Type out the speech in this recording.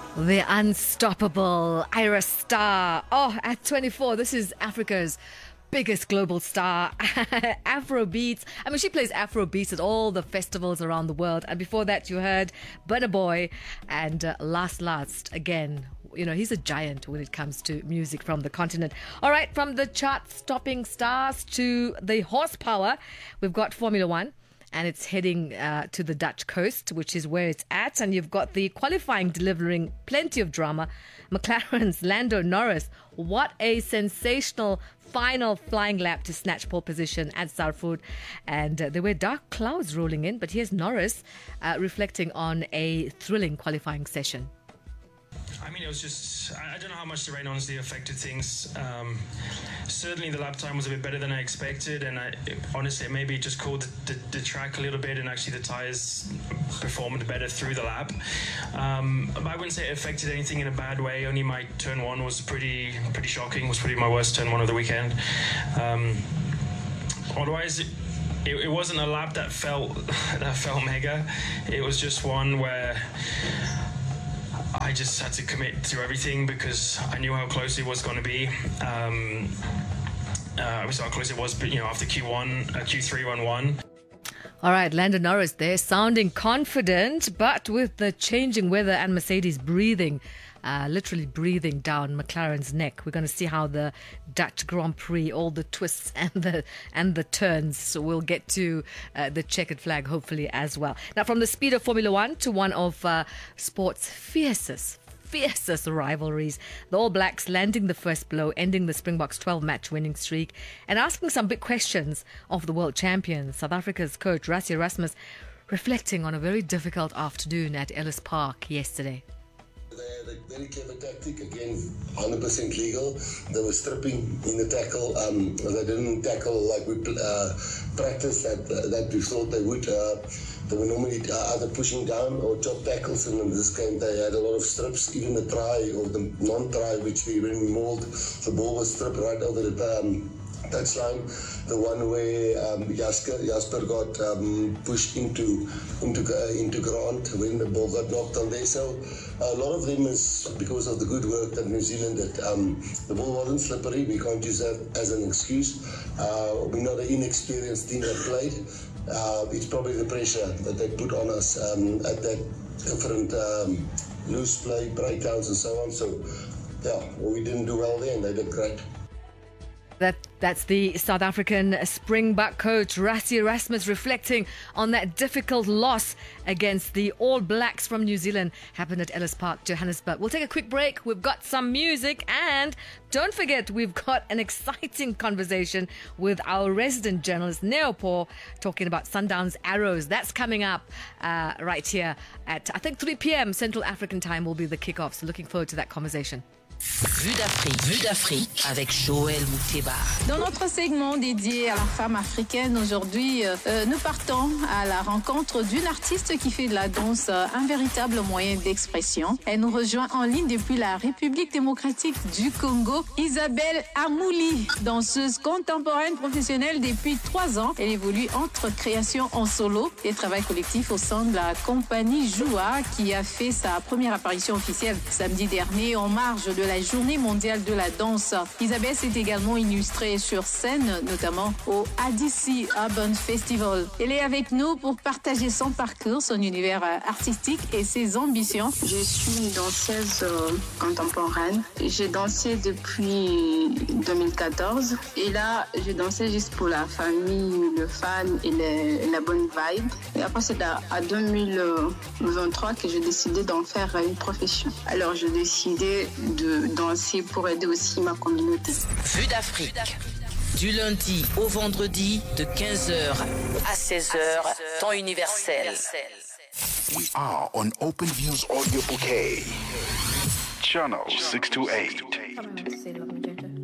The unstoppable Ira Star. Oh, at 24, this is Africa's biggest global star. Afrobeats. I mean, she plays Afrobeats at all the festivals around the world. And before that, you heard Burna Boy and Last again. You know, he's a giant when it comes to music from the continent. All right, from the chart-stopping stars to the horsepower, we've got Formula One. And it's heading to the Dutch coast, which is where it's at. And you've got the qualifying delivering plenty of drama. McLaren's Lando Norris. What a sensational final flying lap to snatch pole position at Zandvoort. And there were dark clouds rolling in, but here's Norris reflecting on a thrilling qualifying session. I mean, it was just, I don't know how much the rain honestly affected things. Certainly the lap time was a bit better than I expected, and honestly maybe it just cooled the track a little bit, and actually the tyres performed better through the lap. But I wouldn't say it affected anything in a bad way. Only my turn one was pretty shocking, was probably my worst turn one of the weekend. Otherwise, it wasn't a lap that felt mega. It was just one where I just had to commit to everything because I knew how close it was going to be. We saw how close it was, but after Q3 run one. All right, Lando Norris there, sounding confident, but with the changing weather and Mercedes literally breathing down McLaren's neck. We're going to see how the Dutch Grand Prix, all the twists and the turns. So we'll get to the checkered flag hopefully as well. Now, from the speed of Formula One to one of sport's fiercest rivalries, the All Blacks landing the first blow, ending the Springboks' 12-match winning streak, and asking some big questions of the world champions. South Africa's coach Rassie Erasmus reflecting on a very difficult afternoon at Ellis Park yesterday. They had a very clever tactic, again, 100% legal. They were stripping in the tackle. They didn't tackle like we practiced that we thought they would. They were normally either pushing down or chop tackles, and in this game they had a lot of strips. Even the try or the non-try, which when we mauled, the ball was stripped right over the touchline. The one where Jasper got pushed into Grant when the ball got knocked on there. So a lot of them is because of the good work that New Zealand did. The ball wasn't slippery. We can't use that as an excuse. We're not an inexperienced team that played. It's probably the pressure that they put on us at that different loose play, breakdowns and so on. So yeah, we didn't do well there and they did great. That's the South African Springbok coach Rassie Erasmus reflecting on that difficult loss against the All Blacks from New Zealand. Happened at Ellis Park, Johannesburg. We'll take a quick break. We've got some music, and don't forget we've got an exciting conversation with our resident journalist Neopor talking about Sundown's Arrows. That's coming up right here at, I think, 3 p.m. Central African time will be the kickoff. So looking forward to that conversation. Vue d'Afrique avec Joël Mouteba. Dans notre segment dédié à la femme africaine, aujourd'hui, nous partons à la rencontre d'une artiste qui fait de la danse un véritable moyen d'expression. Elle nous rejoint en ligne depuis la République démocratique du Congo, Isabelle Amouli, danseuse contemporaine professionnelle depuis 3 ans. Elle évolue entre création en solo et travail collectif au sein de la compagnie Joua, qui a fait sa première apparition officielle samedi dernier en marge de la Journée mondiale de la danse. Isabelle s'est également illustrée sur scène, notamment au ADC Urban Festival. Elle est avec nous pour partager son parcours, son univers artistique et ses ambitions. Je suis une danseuse contemporaine. J'ai dansé depuis 2014 et là, je dansais juste pour la famille, le fan et la bonne vibe. Et après, c'est à 2023 que j'ai décidé d'en faire une profession. Alors, j'ai décidé de danser pour aider aussi ma communauté. Vue d'Afrique. Du lundi au vendredi de 15h à 16h, temps universel. We are on OpenView's audio bouquet. Channel 628.